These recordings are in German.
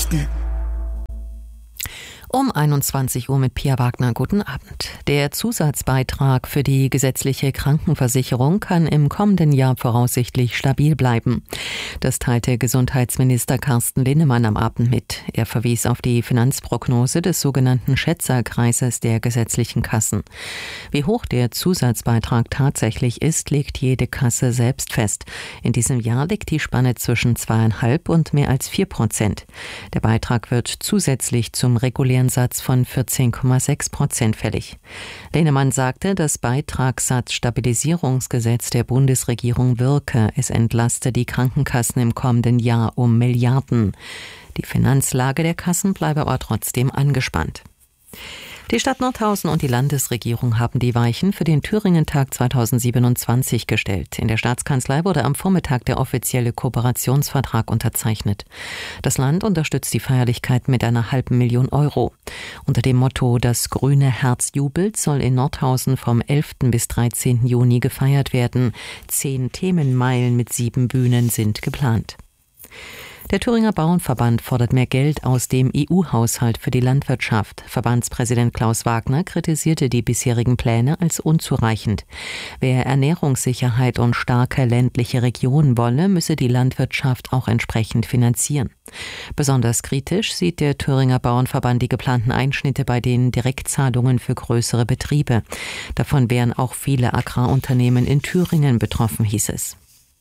Nachrichten. Um 21 Uhr mit Pia Wagner. Guten Abend. Der Zusatzbeitrag für die gesetzliche Krankenversicherung kann im kommenden Jahr voraussichtlich stabil bleiben. Das teilte Gesundheitsminister Carsten Linnemann am Abend mit. Er verwies auf die Finanzprognose des sogenannten Schätzerkreises der gesetzlichen Kassen. Wie hoch der Zusatzbeitrag tatsächlich ist, legt jede Kasse selbst fest. In diesem Jahr liegt die Spanne zwischen 2,5 und mehr als 4%. Der Beitrag wird zusätzlich zum regulären Satz von 14,6% fällig. Linnemann sagte, das Beitragssatzstabilisierungsgesetz der Bundesregierung wirke. Es entlaste die Krankenkassen im kommenden Jahr um Milliarden. Die Finanzlage der Kassen bleibe aber trotzdem angespannt. Die Stadt Nordhausen und die Landesregierung haben die Weichen für den Thüringen-Tag 2027 gestellt. In der Staatskanzlei wurde am Vormittag der offizielle Kooperationsvertrag unterzeichnet. Das Land unterstützt die Feierlichkeit mit einer $500.000 Euro. Unter dem Motto »Das grüne Herz jubelt« soll in Nordhausen vom 11. bis 13. Juni gefeiert werden. 10 Themenmeilen mit 7 Bühnen sind geplant. Der Thüringer Bauernverband fordert mehr Geld aus dem EU-Haushalt für die Landwirtschaft. Verbandspräsident Klaus Wagner kritisierte die bisherigen Pläne als unzureichend. Wer Ernährungssicherheit und starke ländliche Regionen wolle, müsse die Landwirtschaft auch entsprechend finanzieren. Besonders kritisch sieht der Thüringer Bauernverband die geplanten Einschnitte bei den Direktzahlungen für größere Betriebe. Davon wären auch viele Agrarunternehmen in Thüringen betroffen, hieß es.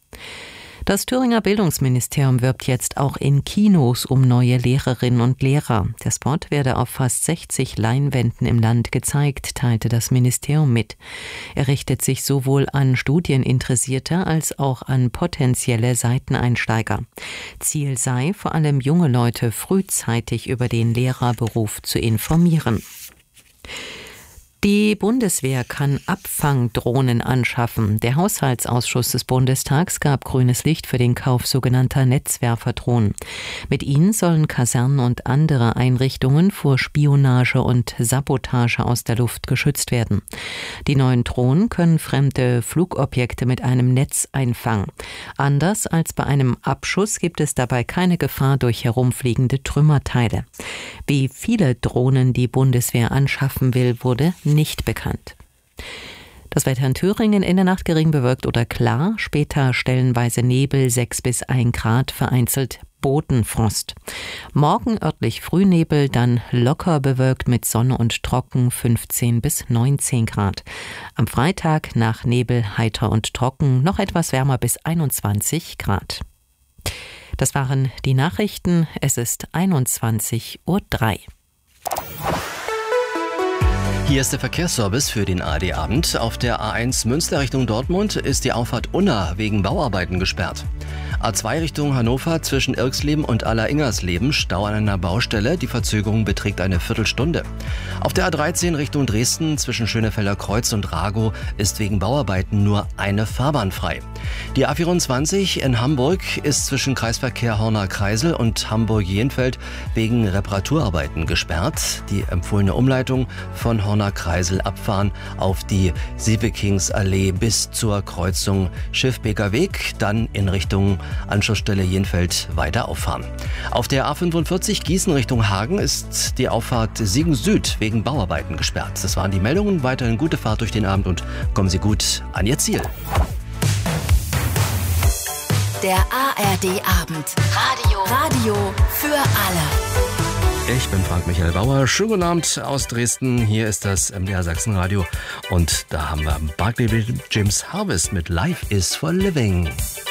Das Thüringer Bildungsministerium wirbt jetzt auch in Kinos um neue Lehrerinnen und Lehrer. Der Spot werde auf fast 60 Leinwänden im Land gezeigt, teilte das Ministerium mit. Er richtet sich sowohl an Studieninteressierte als auch an potenzielle Seiteneinsteiger. Ziel sei, vor allem junge Leute frühzeitig über den Lehrerberuf zu informieren. Die Bundeswehr kann Abfangdrohnen anschaffen. Der Haushaltsausschuss des Bundestags gab grünes Licht für den Kauf sogenannter Netzwerferdrohnen. Mit ihnen sollen Kasernen und andere Einrichtungen vor Spionage und Sabotage aus der Luft geschützt werden. Die neuen Drohnen können fremde Flugobjekte mit einem Netz einfangen. Anders als bei einem Abschuss gibt es dabei keine Gefahr durch herumfliegende Trümmerteile. Wie viele Drohnen die Bundeswehr anschaffen will, wurde nicht bekannt. Das Wetter in Thüringen: in der Nacht gering bewölkt oder klar, später stellenweise Nebel, 6 bis 1 Grad, vereinzelt Bodenfrost. Morgen örtlich Frühnebel, dann locker bewölkt mit Sonne und trocken, 15 bis 19 Grad. Am Freitag nach Nebel heiter und trocken, noch etwas wärmer bis 21 Grad. Das waren die Nachrichten. Es ist 21:03 Uhr. Hier ist der Verkehrsservice für den ARD-Abend. Auf der A1 Münster Richtung Dortmund ist die Auffahrt Unna wegen Bauarbeiten gesperrt. A2 Richtung Hannover zwischen Irxleben und Aller-Ingersleben, Stau an einer Baustelle. Die Verzögerung beträgt eine Viertelstunde. Auf der A13 Richtung Dresden zwischen Schönefelder Kreuz und Ragow ist wegen Bauarbeiten nur eine Fahrbahn frei. Die A24 in Hamburg ist zwischen Kreisverkehr Horner-Kreisel und Hamburg-Jenfeld wegen Reparaturarbeiten gesperrt. Die empfohlene Umleitung von Horner-Kreisel abfahren auf die Siebekingsallee bis zur Kreuzung Schiffbeker Weg, dann in Richtung Anschlussstelle Jenfeld weiter auffahren. Auf der A45 Gießen Richtung Hagen ist die Auffahrt Siegen Süd wegen Bauarbeiten gesperrt. Das waren die Meldungen. Weiterhin gute Fahrt durch den Abend und kommen Sie gut an Ihr Ziel. Der ARD-Abend. Radio für alle. Ich bin Frank-Michael Bauer. Schönen guten Abend aus Dresden. Hier ist das MDR Sachsenradio. Und da haben wir Barclay James Harvest mit Life is for Living.